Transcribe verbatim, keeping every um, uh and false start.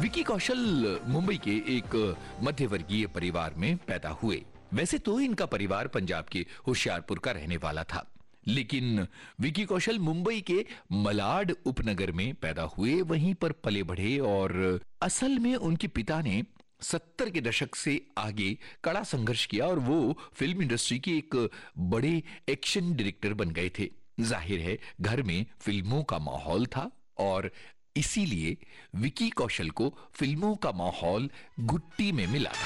विकी कौशल मुंबई के एक मध्यवर्गीय परिवार में पैदा हुए। वैसे तो इनका परिवार पंजाब के होशियारपुर का रहने वाला था, लेकिन विकी कौशल मुंबई के मलाड उपनगर में पैदा हुए, वहीं पर पले बढ़े और असल में उनके पिता ने सत्तर के दशक से आगे कड़ा संघर्ष किया और वो फिल्म इंडस्ट्री के एक बड़े एक्शन डायरेक्टर बन गए थे। जाहिर है घर में फिल्मों का माहौल था और इसीलिए विकी कौशल को फिल्मों का माहौल गुट्टी में मिला था।